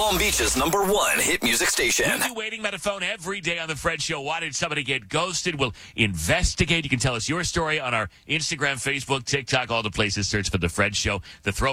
Palm Beach's #1 hit music station. We'll be waiting by the phone every day on The Fred Show. Why did somebody get ghosted? We'll investigate. You can tell us your story on our Instagram, Facebook, TikTok, all the places. Search for The Fred Show. The throw